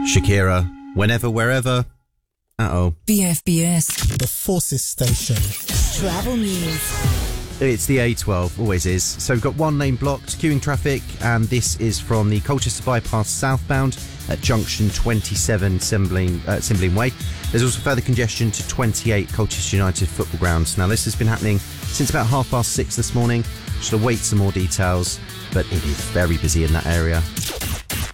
Shakira, whenever, wherever. BFBS. The Forces Station. Travel news. It's the A12, always is. So we've got one lane blocked, queuing traffic, and this is from the Colchester bypass southbound at junction 27 Cymbeline Way. There's also further congestion to 28 Colchester United football grounds. Now this has been happening since about 6:30 this morning. Just await some more details, but it is very busy in that area.